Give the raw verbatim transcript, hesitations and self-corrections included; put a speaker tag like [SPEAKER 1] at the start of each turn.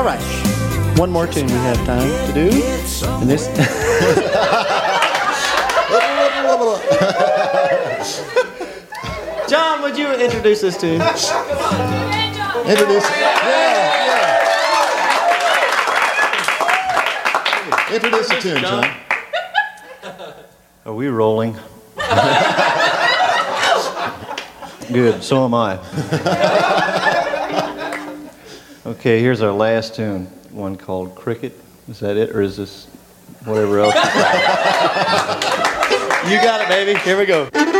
[SPEAKER 1] All right. One more tune we have time to do. And this. John, would you introduce this tune?
[SPEAKER 2] Introduce. Yeah, yeah. Introduce the tune, John.
[SPEAKER 3] Are we rolling? Good, so am I. Okay, here's our last tune, one called Cricket. Is that it, or is this whatever else?
[SPEAKER 1] You got it, baby. Here we go.